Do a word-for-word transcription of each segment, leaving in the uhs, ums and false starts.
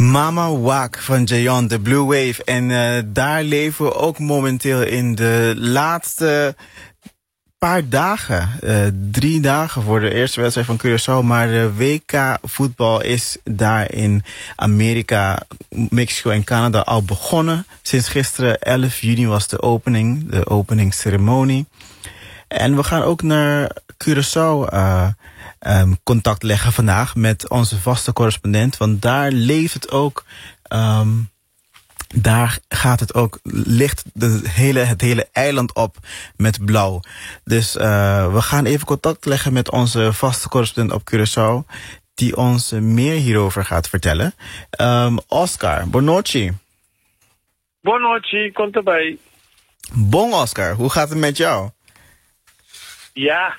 Mama Wack van Jayon, de Blue Wave. En uh, daar leven we ook momenteel in de laatste paar dagen. Uh, drie dagen voor de eerste wedstrijd van Curaçao. Maar de W K voetbal is daar in Amerika, Mexico en Canada al begonnen. Sinds gisteren, elf juni, was de opening, de openingsceremonie. En we gaan ook naar Curaçao uh, um, contact leggen vandaag met onze vaste correspondent. Want daar leeft het ook, um, daar gaat het ook, ligt de hele, het hele eiland op met blauw. Dus uh, we gaan even contact leggen met onze vaste correspondent op Curaçao, die ons meer hierover gaat vertellen. Um, Oscar, Bonochi. Bonochi, komt erbij. Bon Oscar, hoe gaat het met jou? Ja,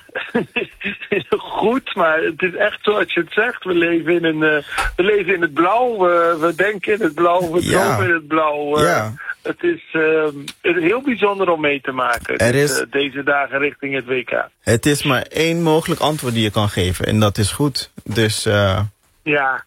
goed, maar het is echt zoals je het zegt. We leven in, een, uh, we leven in het blauw, we, we denken in het blauw, we ja. dromen in het blauw. Uh, ja. Het is uh, heel bijzonder om mee te maken, er is, uh, deze dagen richting het W K. Het is maar één mogelijk antwoord die je kan geven en dat is goed. Dus, uh... Ja,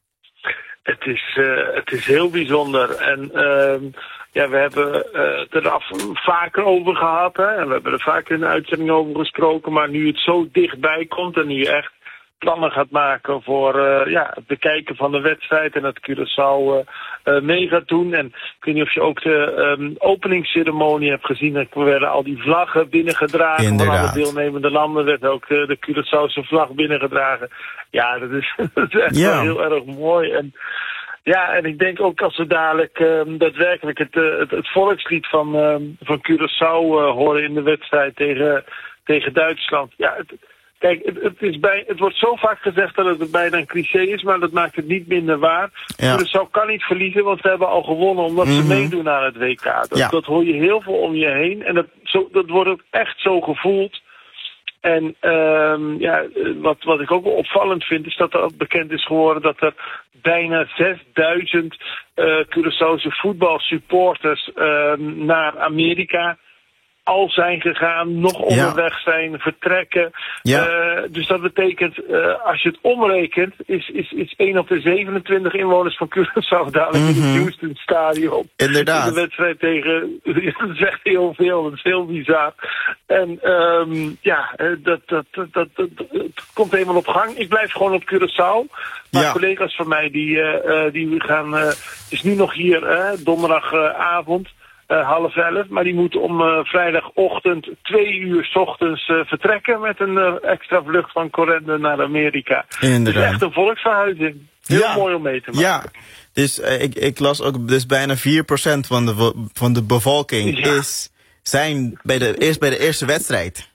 het is, uh, het is heel bijzonder en... Uh, Ja, we hebben uh, er af vaker over gehad, hè. En we hebben er vaker in de uitzending over gesproken. Maar nu het zo dichtbij komt en nu je echt plannen gaat maken voor uh, ja, het bekijken van de wedstrijd en dat Curaçao uh, uh, mee gaat doen. En ik weet niet of je ook de um, openingsceremonie hebt gezien. Er werden al die vlaggen binnengedragen. Inderdaad. Van alle deelnemende landen werd ook de, de Curaçaose vlag binnengedragen. Ja, dat is, dat is echt ja. wel heel erg mooi. En ja, en ik denk ook als we dadelijk uh, daadwerkelijk het, uh, het, het volkslied van, uh, van Curaçao uh, horen in de wedstrijd tegen, tegen Duitsland. Ja, het, kijk, het, het, is bij, het wordt zo vaak gezegd dat het bijna een cliché is, maar dat maakt het niet minder waar. Ja. Curaçao kan niet verliezen, want ze hebben al gewonnen omdat mm-hmm. ze meedoen aan het W K. Dat, ja. dat hoor je heel veel om je heen en dat, zo, dat wordt ook echt zo gevoeld. En um, ja, wat, wat ik ook wel opvallend vind is dat er ook bekend is geworden dat er bijna zesduizend uh, Curaçaose voetbalsupporters uh, naar Amerika al zijn gegaan, nog onderweg zijn, vertrekken. Ja. Uh, dus dat betekent, uh, als je het omrekent, is, is, is één op de zevenentwintig inwoners van Curaçao dadelijk mm-hmm. in het Houston Stadion. Inderdaad. In de wedstrijd tegen, dat is echt heel veel, dat is heel bizar. En um, ja, dat, dat, dat, dat, dat, dat komt helemaal op gang. Ik blijf gewoon op Curaçao. Maar ja. collega's van mij, die, uh, die gaan, uh, is nu nog hier, uh, donderdagavond. Uh, half elf, maar die moeten om uh, vrijdagochtend twee uur 's ochtends uh, vertrekken met een uh, extra vlucht van Corrende naar Amerika. Inderdaad. Het is echt een volksverhuizing. Heel ja. mooi om mee te maken. Ja, dus uh, ik, ik las ook, dus bijna vier procent van de, van de bevolking ja. is, zijn bij de, eerst bij de eerste wedstrijd.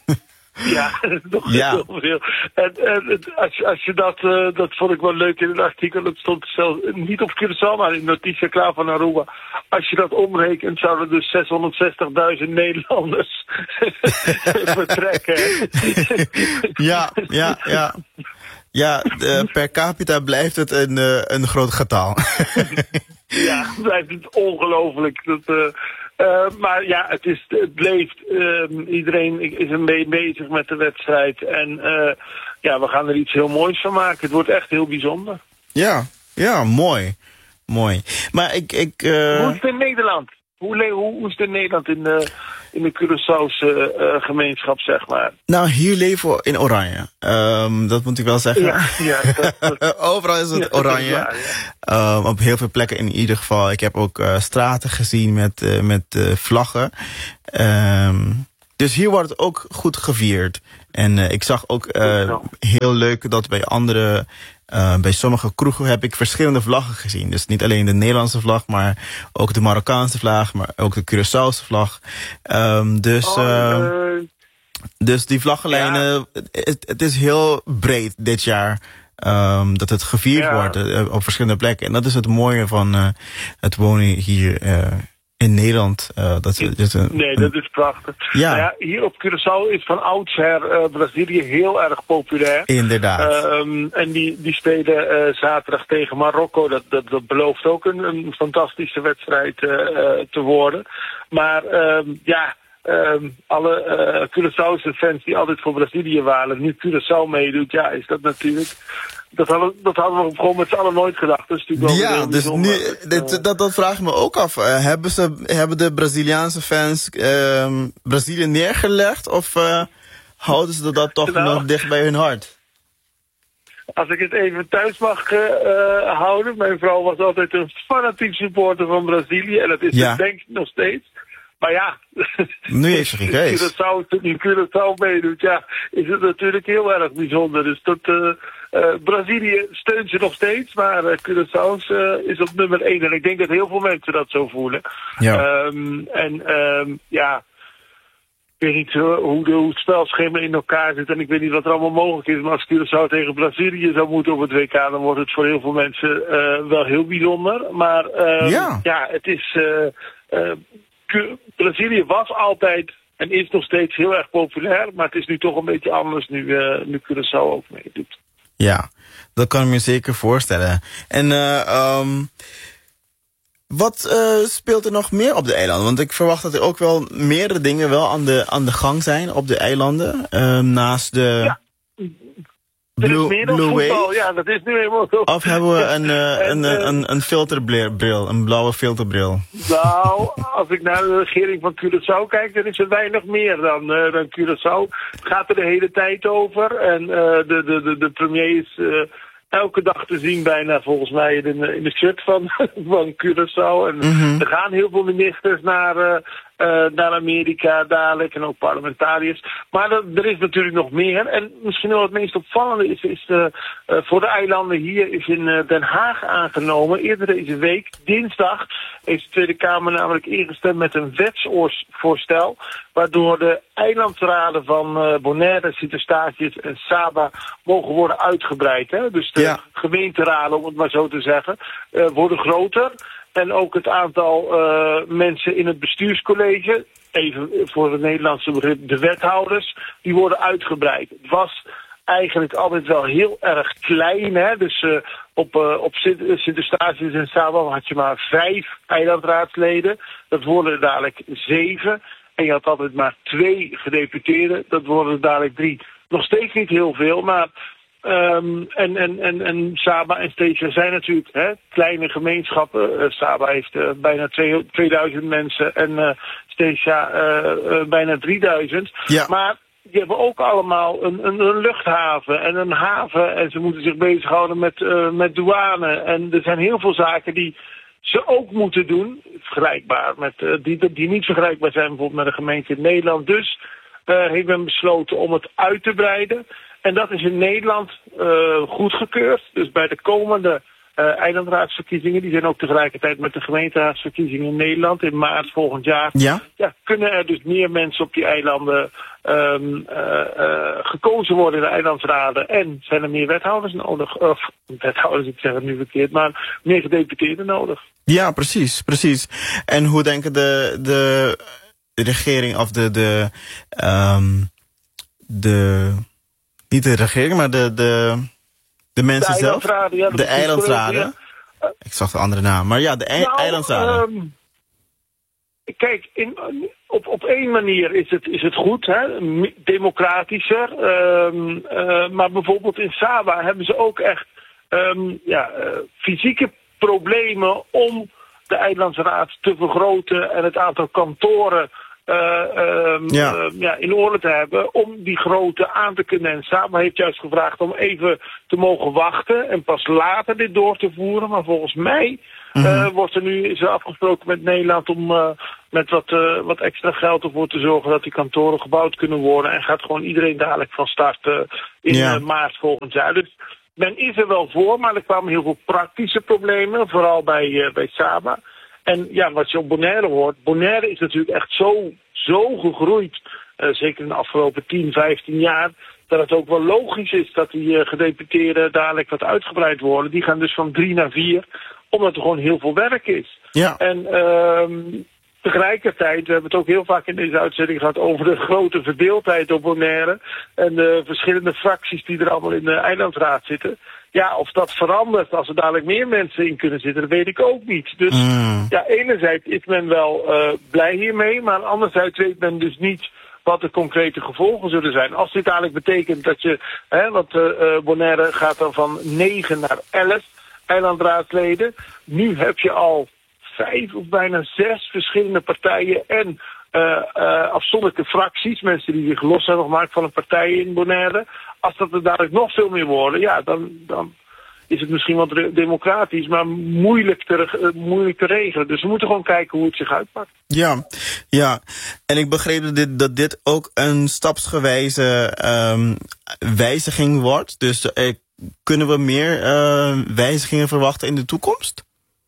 Ja, dat is nog ja. heel veel. En, en als, je, als je dat, uh, dat vond ik wel leuk in het artikel, dat stond zelfs niet op Curaçao, maar in notitie klaar van Aruba. Als je dat omrekent, zouden dus zeshonderdzestigduizend Nederlanders vertrekken. ja, ja, ja. Ja, uh, per capita blijft het een, uh, een groot getal. Ja, blijft het ongelooflijk. Dat, uh, uh, maar ja, het, is, het leeft. Uh, iedereen is een beetje bezig met de wedstrijd. En uh, ja, we gaan er iets heel moois van maken. Het wordt echt heel bijzonder. Ja, ja, mooi. Mooi. Maar ik... ik uh... Hoe is het in Nederland? Hoe, le- hoe, hoe is het in Nederland in de, in de Curaçaose uh, gemeenschap, zeg maar? Nou, hier leven we in oranje. Um, dat moet ik wel zeggen. Ja, ja, dat, dat... Overal is het ja, oranje. Is waar, ja. um, op heel veel plekken in ieder geval. Ik heb ook uh, straten gezien met, uh, met uh, vlaggen. Um, dus hier wordt het ook goed gevierd. En uh, ik zag ook uh, heel leuk dat bij andere... Uh, bij sommige kroegen heb ik verschillende vlaggen gezien. Dus niet alleen de Nederlandse vlag, maar ook de Marokkaanse vlag, maar ook de Curaçaose vlag. Um, dus, oh, uh, uh, dus die vlaggenlijnen, ja. het, het is heel breed dit jaar um, dat het gevierd ja. wordt uh, op verschillende plekken. En dat is het mooie van uh, het wonen hier uh, in Nederland. Uh, dat is, dat is een, nee, dat is prachtig. Ja. Nou ja, hier op Curaçao is van oudsher uh, Brazilië heel erg populair. Inderdaad. Um, en die, die spelen uh, zaterdag tegen Marokko. Dat, dat, dat belooft ook een, een fantastische wedstrijd uh, uh, te worden. Maar um, ja, um, alle uh, Curaçaose fans die altijd voor Brazilië waren, nu Curaçao meedoet, ja, is dat natuurlijk... Dat hadden, dat hadden we gewoon met z'n allen nooit gedacht. Dat is natuurlijk wel ja, dus nu, dit, dat, dat vraag ik me ook af. Uh, hebben, ze, hebben de Braziliaanse fans uh, Brazilië neergelegd? Of uh, houden ze dat toch nou, nog dicht bij hun hart? Als ik het even thuis mag uh, houden. Mijn vrouw was altijd een fanatiek supporter van Brazilië. En dat is ja. het denk ik nog steeds. Maar ja, nu heeft ze geen keus. Curaçao, nu Curaçao meedoet, ja, is het natuurlijk heel erg bijzonder. Dus dat, uh, uh, Brazilië steunt ze nog steeds, maar uh, Curaçao uh, is op nummer één. En ik denk dat heel veel mensen dat zo voelen. Ja. Um, en um, ja, ik weet niet uh, hoe, de, hoe het spelschema in elkaar zit en ik weet niet wat er allemaal mogelijk is. Maar als Curaçao tegen Brazilië zou moeten op het W K, dan wordt het voor heel veel mensen uh, wel heel bijzonder. Maar um, ja. ja, het is... Uh, uh, Brazilië was altijd en is nog steeds heel erg populair, maar het is nu toch een beetje anders nu, uh, nu Curaçao ook meedoet. Ja, dat kan ik me zeker voorstellen. En uh, um, wat uh, speelt er nog meer op de eilanden? Want ik verwacht dat er ook wel meerdere dingen wel aan de, aan de gang zijn op de eilanden, uh, naast de... Ja. Blue, Blue Wave? Ja, dat is nu helemaal zo. Of hebben we een, uh, en, een, een, een filterbril, een blauwe filterbril? Nou, als ik naar de regering van Curaçao kijk, dan is er weinig meer dan, uh, dan Curaçao. Het gaat er de hele tijd over. En uh, de, de, de, de premier is uh, elke dag te zien bijna volgens mij in, in de shirt van, van Curaçao. En mm-hmm. er gaan heel veel ministers naar... Uh, Uh, naar Amerika dadelijk en ook parlementariërs. Maar dat, er is natuurlijk nog meer. En misschien wel het meest opvallende is, is uh, uh, voor de eilanden hier is in uh, Den Haag aangenomen. Eerder deze week, dinsdag, heeft de Tweede Kamer namelijk ingestemd met een wetsvoorstel, waardoor de eilandsraden van uh, Bonaire, Sint-Eustatius en Saba mogen worden uitgebreid. Hè? Dus de ja. gemeenteraden, om het maar zo te zeggen, uh, worden groter. En ook het aantal uh, mensen in het bestuurscollege, even voor het Nederlandse begrip de wethouders, die worden uitgebreid. Het was eigenlijk altijd wel heel erg klein. Hè? Dus uh, op, uh, op Sint-Eustatius en Saba had je maar vijf eilandraadsleden. Dat worden er dadelijk zeven. En je had altijd maar twee gedeputeerden. Dat worden er dadelijk drie. Nog steeds niet heel veel, maar... Um, en, en, en, en Saba en Stesia zijn natuurlijk hè, kleine gemeenschappen. Uh, Saba heeft uh, bijna tweeduizend mensen en uh, Stesia uh, uh, bijna drieduizend. Ja. Maar die hebben ook allemaal een, een, een luchthaven en een haven. En ze moeten zich bezighouden met, uh, met douane. En er zijn heel veel zaken die ze ook moeten doen. Vergelijkbaar met, uh, die, die niet vergelijkbaar zijn bijvoorbeeld met een gemeente in Nederland. Dus uh, heeft men besloten om het uit te breiden. En dat is in Nederland uh, goedgekeurd. Dus bij de komende uh, eilandraadsverkiezingen, die zijn ook tegelijkertijd met de gemeenteraadsverkiezingen in Nederland in maart volgend jaar. Ja? Ja, kunnen er dus meer mensen op die eilanden um, uh, uh, gekozen worden in de eilandsraden. En zijn er meer wethouders nodig? Of wethouders, ik zeg het nu verkeerd, maar meer gedeputeerden nodig. Ja, precies, precies. En hoe denken de, de, de regering of de, de, um, de niet de regering, maar de, de, de mensen de zelf. Ja, de, de eilandsraden. Ja. Ik zag de andere naam. Maar ja, de ei- nou, eilandsraden. Um, kijk, in, op, op één manier is het, is het goed, hè? Democratischer. Um, uh, maar bijvoorbeeld in Saba hebben ze ook echt um, ja, uh, fysieke problemen om de eilandsraad te vergroten en het aantal kantoren Uh, um, ja. Uh, ja, in orde te hebben om die grootte aan te kunnen. En Saba heeft juist gevraagd om even te mogen wachten en pas later dit door te voeren. Maar volgens mij uh, mm-hmm. wordt er nu is er afgesproken met Nederland om uh, met wat, uh, wat extra geld ervoor te zorgen dat die kantoren gebouwd kunnen worden. En gaat gewoon iedereen dadelijk van start uh, in ja. uh, maart volgend jaar. Dus men is er wel voor, maar er kwamen heel veel praktische problemen, vooral bij, uh, bij Saba. En ja, wat je op Bonaire hoort, Bonaire is natuurlijk echt zo, zo gegroeid, uh, zeker in de afgelopen tien, vijftien jaar, dat het ook wel logisch is dat die uh, gedeputeerden dadelijk wat uitgebreid worden. Die gaan dus van drie naar vier, omdat er gewoon heel veel werk is. Ja. En uh, tegelijkertijd, we hebben het ook heel vaak in deze uitzending gehad over de grote verdeeldheid op Bonaire en de verschillende fracties die er allemaal in de eilandsraad zitten. Ja, of dat verandert als er dadelijk meer mensen in kunnen zitten, dat weet ik ook niet. Dus Mm. ja, enerzijds is men wel uh, blij hiermee, maar anderzijds weet men dus niet wat de concrete gevolgen zullen zijn. Als dit dadelijk betekent dat je, hè, want uh, uh, Bonaire gaat dan van negen naar elf eilandraadsleden. Nu heb je al vijf of bijna zes verschillende partijen en uh, uh, afzonderlijke fracties, mensen die zich los hebben gemaakt van een partij in Bonaire. Als dat er dadelijk nog veel meer worden, ja, dan, dan is het misschien wat democratisch, maar moeilijk te, uh, moeilijk te regelen. Dus we moeten gewoon kijken hoe het zich uitpakt. Ja, ja. En ik begreep dat dit, dat dit ook een stapsgewijze um, wijziging wordt. Dus uh, kunnen we meer uh, wijzigingen verwachten in de toekomst?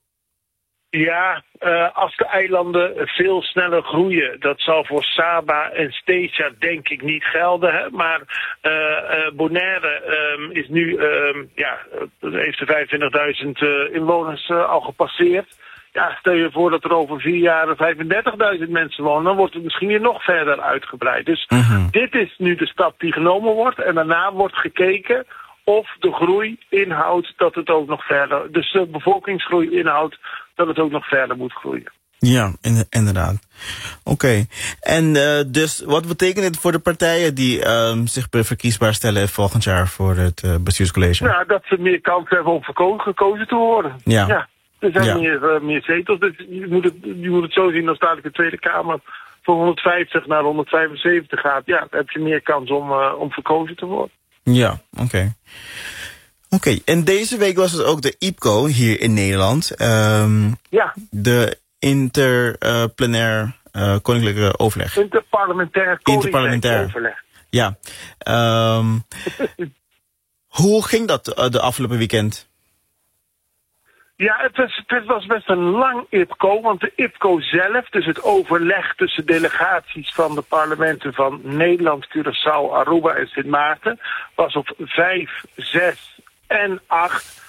Ja, uh, als de eilanden veel sneller groeien, dat zal voor Saba en Stesia denk ik niet gelden. Hè? Maar uh, uh, Bonaire um, is nu, um, ja, heeft de vijfentwintigduizend uh, inwoners uh, al gepasseerd. Ja, stel je voor dat er over vier jaar vijfendertigduizend mensen wonen, dan wordt het misschien weer nog verder uitgebreid. Dus uh-huh. Dit is nu de stap die genomen wordt en daarna wordt gekeken of de groei inhoudt dat het ook nog verder, dus de bevolkingsgroei inhoudt dat het ook nog verder moet groeien. Ja, inderdaad. Oké. Okay. En uh, dus wat betekent dit voor de partijen die um, zich verkiesbaar stellen volgend jaar voor het uh, bestuurscollege? Ja, dat ze meer kans hebben om verko- gekozen te worden. Ja. ja er zijn ja. meer, uh, meer zetels. Dus je moet, het, je moet het zo zien als dadelijk de Tweede Kamer van honderdvijftig naar honderdvijfenzeventig gaat. Ja, dan heb je meer kans om, uh, om verkozen te worden. Ja, oké. Okay. Oké, okay, en deze week was het ook de I P C O hier in Nederland. Um, ja. De interplenair uh, koninklijke overleg. Interparlementair koninklijke overleg. Ja. Um, hoe ging dat uh, de afgelopen weekend? Ja, het was, het was best een lang I P C O, want de I P C O zelf, dus het overleg tussen delegaties van de parlementen van Nederland, Curaçao, Aruba en Sint Maarten, was op vijf, zes en acht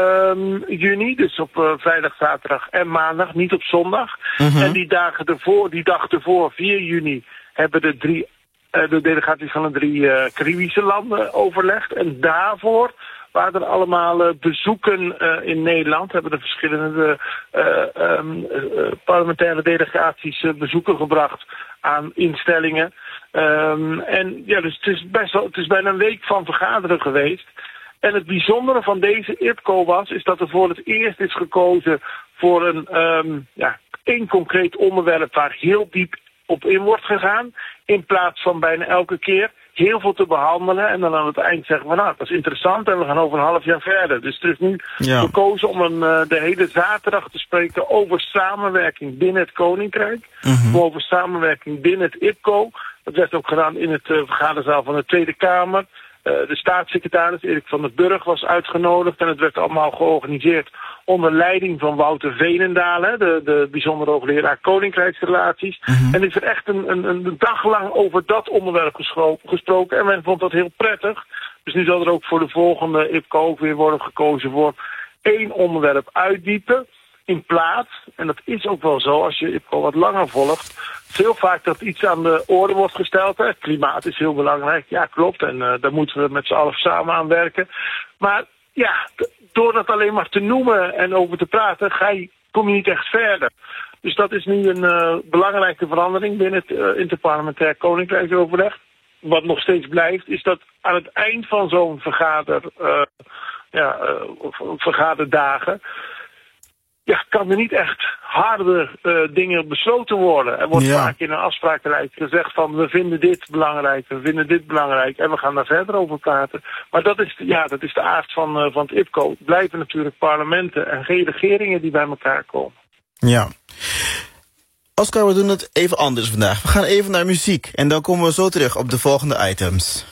um, juni, dus op uh, vrijdag, zaterdag en maandag, niet op zondag. Mm-hmm. En die dagen ervoor, die dag ervoor, vier juni, hebben de drie, uh, de delegaties van de drie uh, Caribische landen overlegd. En daarvoor waren er allemaal uh, bezoeken uh, in Nederland, hebben de verschillende uh, um, uh, parlementaire delegaties uh, bezoeken gebracht aan instellingen. Um, en ja, dus het is best wel, het is bijna een week van vergaderen geweest. En het bijzondere van deze I P C O was, is dat er voor het eerst is gekozen voor een, um, ja, één concreet onderwerp waar heel diep op in wordt gegaan, in plaats van bijna elke keer heel veel te behandelen en dan aan het eind zeggen we, nou, dat is interessant en we gaan over een half jaar verder. Dus er is nu ja. gekozen om een, uh, de hele zaterdag te spreken over samenwerking binnen het Koninkrijk, mm-hmm. over samenwerking binnen het I P C O. Dat werd ook gedaan in het uh, vergaderzaal van de Tweede Kamer. Uh, de staatssecretaris Erik van der Burg was uitgenodigd en het werd allemaal georganiseerd onder leiding van Wouter Veenendaal, hè, de, de bijzondere hoogleraar Koninkrijksrelaties. Mm-hmm. En is er echt een, een, een dag lang over dat onderwerp gescho- gesproken en men vond dat heel prettig. Dus nu zal er ook voor de volgende I P C O weer worden gekozen voor één onderwerp uitdiepen. In plaats, en dat is ook wel zo als je I P C O wat langer volgt, veel vaak dat iets aan de orde wordt gesteld. Hè. Klimaat is heel belangrijk, ja klopt, en uh, daar moeten we met z'n allen samen aan werken. Maar ja, d- door dat alleen maar te noemen en over te praten, ga je, kom je niet echt verder. Dus dat is nu een uh, belangrijke verandering binnen het uh, interparlementair koninkrijksoverleg. Wat nog steeds blijft, is dat aan het eind van zo'n vergader, uh, ja, uh, vergaderdagen, ja, kan er niet echt harde uh, dingen besloten worden. Er wordt ja. vaak in een afsprakenlijst gezegd van we vinden dit belangrijk, we vinden dit belangrijk en we gaan daar verder over praten. Maar dat is, ja, dat is de aard van, uh, van het I P C O. Het blijven natuurlijk parlementen en geen regeringen die bij elkaar komen. Ja. Oscar, we doen het even anders vandaag. We gaan even naar muziek en dan komen we zo terug op de volgende items.